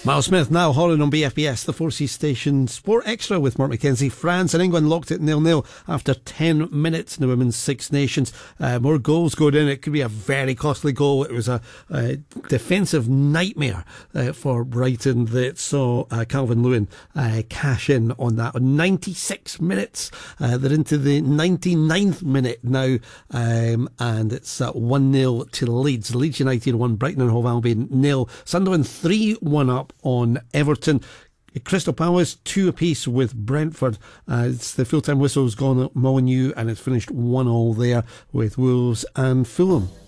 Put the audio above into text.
Miles Smith now Holland on BFBS, the 4C station Sport Extra with Mark McKenzie. France and England locked it 0-0 after 10 minutes in the Women's Six Nations. More goals going in. It could be a very costly goal. It was a defensive nightmare for Brighton that saw Calvin Lewin cash in on that. On 96 minutes, they're into the 99th minute now, and it's 1-0 to Leeds. Leeds United 1, Brighton and Hove Albion 0. Sunderland 3-1 up on Everton. Crystal Palace 2 apiece with Brentford. It's the full-time whistle's gone at Molineux, and it's finished 1-1 there with Wolves and Fulham.